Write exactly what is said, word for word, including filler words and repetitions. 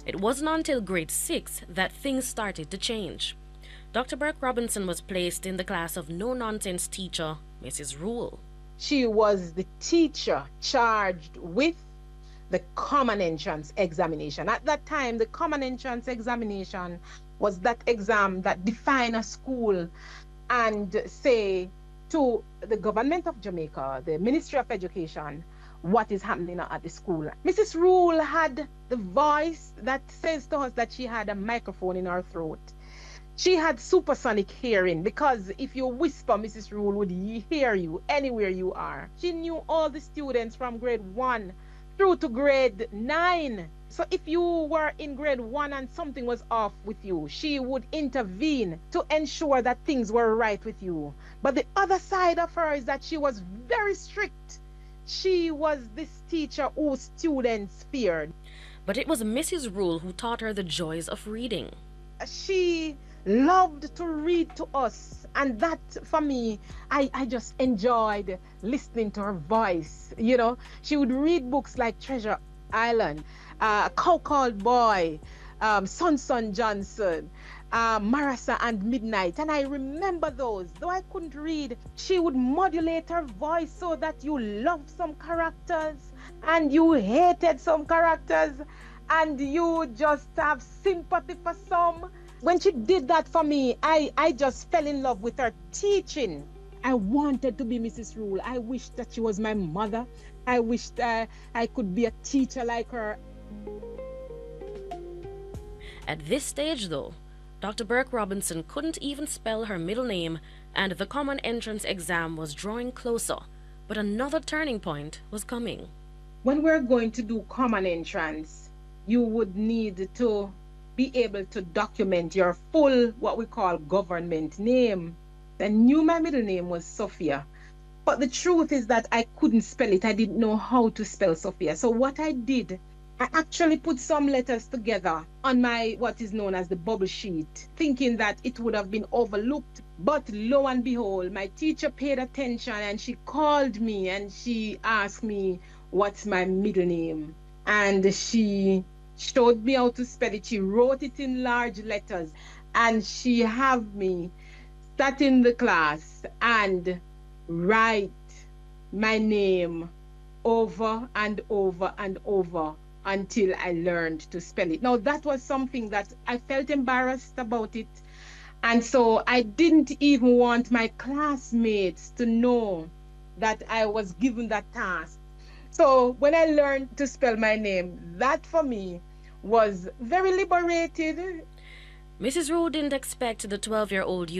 It wasn't until grade six that things started to change. Doctor Burke Robinson was placed in the class of no-nonsense teacher, Missus Rule. She was the teacher charged with the common entrance examination. At that time, the common entrance examination was that exam that defined a school and say to the government of Jamaica, the Ministry of Education, what is happening at the school. Missus Rule had the voice that says to us that she had a microphone in her throat. She had supersonic hearing because if you whisper, Missus Rule would hear you anywhere you are. She knew all the students from grade one through to grade nine. So if you were in grade one and something was off with you, she would intervene to ensure that things were right with you. But the other side of her is that she was very strict. She was this teacher who students feared. But it was Missus Rule who taught her the joys of reading. She loved to read to us, and that for me, I, I just enjoyed listening to her voice. You know, she would read books like Treasure Island, uh, Cow Called Boy, um, Son Son Johnson, uh, Marissa and Midnight, and I remember those. Though I couldn't read, she would modulate her voice so that you loved some characters and you hated some characters and you just have sympathy for some. When she did that for me, I, I just fell in love with her teaching. I wanted to be Missus Rule. I wished that she was my mother. I wished uh, I could be a teacher like her. At this stage, though, Doctor Burke Robinson couldn't even spell her middle name, and the common entrance exam was drawing closer. But another turning point was coming. When we're going to do common entrance, you would need to be able to document your full, what we call government name. I knew my middle name was Sophia, but the truth is that I couldn't spell it. I didn't know how to spell Sophia. So what I did, I actually put some letters together on my, what is known as the bubble sheet, thinking that it would have been overlooked. But lo and behold, my teacher paid attention and she called me and she asked me, what's my middle name? And she showed me how to spell it. She wrote it in large letters and she have me sat in the class and write my name over and over and over until I learned to spell it. Now that was something that I felt embarrassed about it, and so I didn't even want my classmates to know that I was given that task. So when I learned to spell my name, that for me was very liberated. Missus Rule didn't expect the twelve-year-old